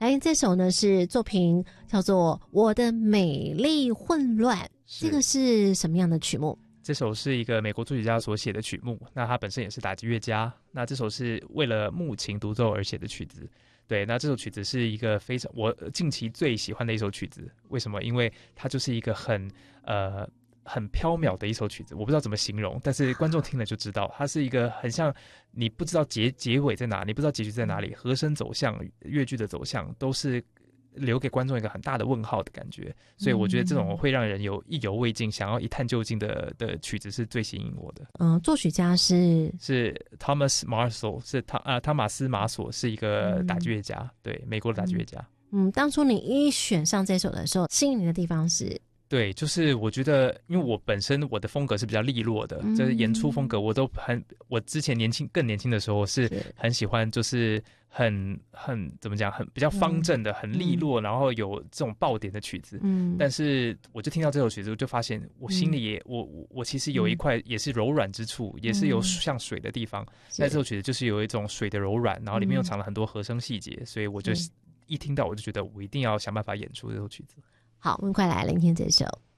来，这首呢是作品叫做《我的美丽混乱》，这个是什么样的曲目？ 这首是一个美国作曲家所写的曲目，那他本身也是打击乐家，那这首是为了木琴独奏而写的曲子。对，那这首曲子是一个非常我近期最喜欢的一首曲子。为什么？因为它就是一个很缥缈的一首曲子，我不知道怎么形容，但是观众听了就知道，它是一个很像你不知道结尾在哪，你不知道结局在哪里，和声走向、乐句的走向都是留给观众一个很大的问号的感觉，所以我觉得这种会让人有意犹未尽，想要一探究竟的曲子是最吸引我的。 作曲家是 Thomas Marshall， 是汤马斯马索，是一个打击乐家，对，美国的打击乐家。 当初你一选上这首的时候，吸引你的地方是？ 对，就是我觉得，因为我本身我的风格是比较利落的，就是演出风格，我之前更年轻的时候是很喜欢，就是很怎么讲，比较方正的，很利落，然后有这种爆点的曲子。但是我就听到这首曲子，我就发现我心里也我其实有一块也是柔软之处，也是有像水的地方。那这首曲子就是有一种水的柔软，然后里面又藏了很多和声细节，所以我就一听到我就觉得我一定要想办法演出这首曲子。 好，我们快来聆听这首。